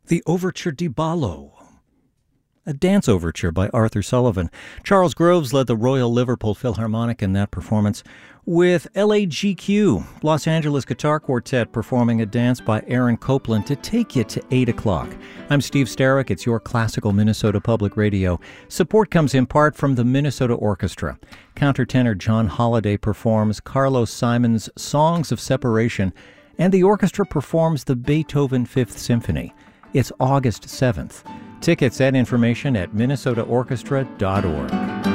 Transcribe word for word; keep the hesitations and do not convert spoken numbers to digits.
The Overture di Ballo, a dance overture by Arthur Sullivan. Charles Groves led the Royal Liverpool Philharmonic in that performance, with L A G Q, Los Angeles Guitar Quartet, performing a dance by Aaron Copland to take you to eight o'clock. I'm Steve Starrick. It's your classical Minnesota Public Radio. Support comes in part from the Minnesota Orchestra. Countertenor John Holliday performs Carlos Simon's Songs of Separation, and the orchestra performs the Beethoven Fifth Symphony. It's August seventh. Tickets and information at minnesota orchestra dot org.